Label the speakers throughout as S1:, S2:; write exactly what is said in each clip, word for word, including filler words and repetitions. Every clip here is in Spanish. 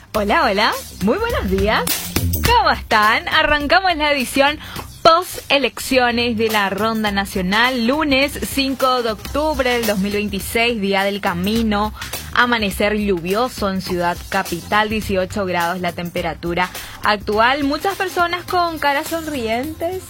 S1: Hola, hola, muy buenos días. ¿Cómo están? Arrancamos la edición post-elecciones de la Ronda Nacional, lunes cinco de octubre del dos mil veintiséis, Día del Camino. Amanecer lluvioso en Ciudad Capital, dieciocho grados la temperatura actual. Muchas personas con caras sonrientes,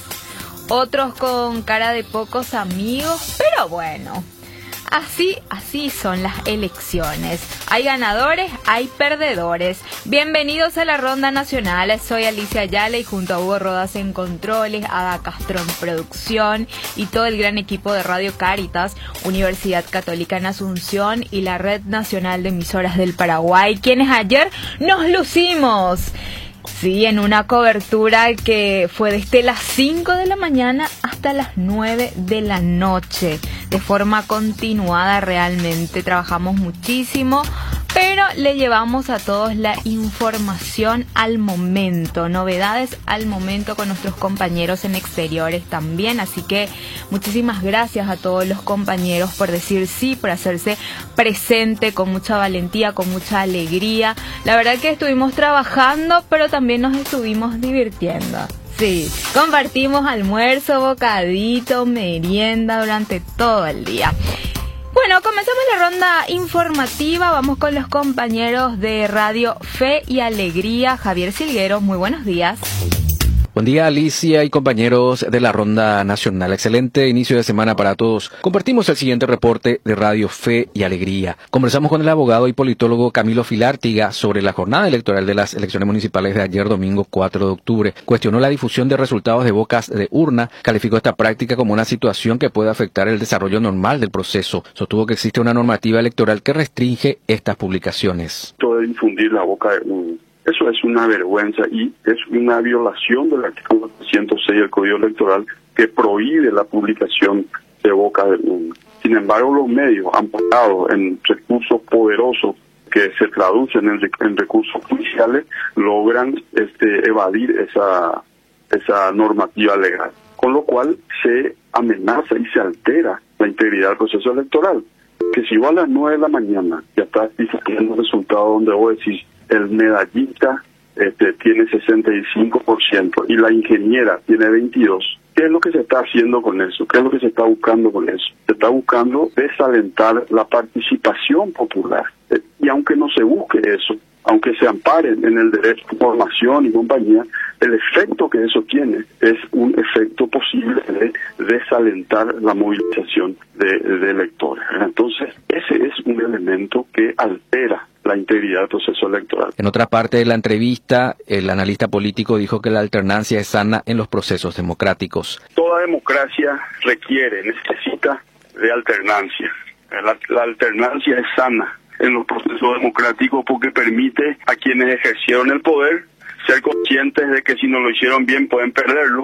S1: otros con cara de pocos amigos, pero bueno, así, así son las elecciones. Hay ganadores, hay perdedores. Bienvenidos a la Ronda Nacional. Soy Alicia Ayala y junto a Hugo Rodas en Controles, Ada Castro en Producción y todo el gran equipo de Radio Cáritas, Universidad Católica en Asunción y la Red Nacional de Emisoras del Paraguay, quienes ayer nos lucimos. Sí, en una cobertura que fue desde las cinco de la mañana hasta las nueve de la noche, de forma continuada. Realmente trabajamos muchísimo, pero le llevamos a todos la información al momento, novedades al momento con nuestros compañeros en exteriores también. Así que muchísimas gracias a todos los compañeros por decir sí, por hacerse presente con mucha valentía, con mucha alegría. La verdad que estuvimos trabajando, pero también nos estuvimos divirtiendo. Sí, compartimos almuerzo, bocadito, merienda durante todo el día. Bueno, comenzamos la ronda informativa. Vamos con los compañeros de Radio Fe y Alegría. Javier Silguero, muy buenos días.
S2: Buen día, Alicia y compañeros de la Ronda Nacional. Excelente inicio de semana para todos. Compartimos el siguiente reporte de Radio Fe y Alegría. Conversamos con el abogado y politólogo Camilo Filártiga sobre la jornada electoral de las elecciones municipales de ayer domingo cuatro de octubre. Cuestionó la difusión de resultados de bocas de urna, calificó esta práctica como una situación que puede afectar el desarrollo normal del proceso. Sostuvo que existe una normativa electoral que restringe estas publicaciones.
S3: Todo de difundir la boca de urna. Eso es una vergüenza y es una violación del artículo ciento seis del Código Electoral que prohíbe la publicación de boca de urna. Sin embargo, los medios, amparados en recursos poderosos que se traducen en, en recursos judiciales, logran este, evadir esa, esa normativa legal. Con lo cual se amenaza y se altera la integridad del proceso electoral. Que si vos a las nueve de la mañana ya estás difundiendo resultados donde vos decís el medallista este, tiene sesenta y cinco por ciento y la ingeniera tiene veintidós por ciento. ¿Qué es lo que se está haciendo con eso? ¿Qué es lo que se está buscando con eso? Se está buscando desalentar la participación popular. Eh, y aunque no se busque eso, aunque se amparen en el derecho de información y compañía, el efecto que eso tiene es un efecto posible de desalentar la movilización de, de electores. Entonces, ese es un elemento que altera la integridad del proceso electoral.
S2: En otra parte de la entrevista, el analista político dijo que la alternancia es sana en los procesos democráticos.
S3: Toda democracia requiere, necesita de alternancia. La, la alternancia es sana en los procesos democráticos porque permite a quienes ejercieron el poder ser conscientes de que si no lo hicieron bien pueden perderlo.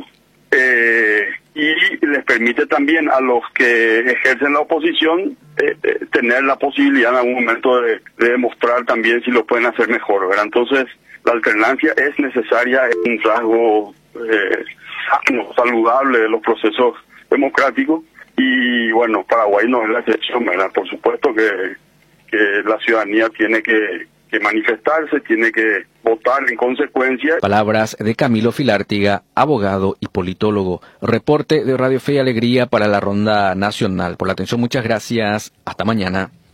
S3: Eh, y les permite también a los que ejercen la oposición eh, eh, tener la posibilidad en algún momento de, de demostrar también si lo pueden hacer mejor, ¿verdad? Entonces, la alternancia es necesaria, es un rasgo eh, sano, saludable de los procesos democráticos y bueno, Paraguay no es la excepción, ¿verdad? Por supuesto que, que la ciudadanía tiene que, que manifestarse, tiene que votar en consecuencia.
S2: Palabras de Camilo Filártiga, abogado y politólogo. Reporte de Radio Fe y Alegría para la Ronda Nacional. Por la atención, muchas gracias. Hasta mañana.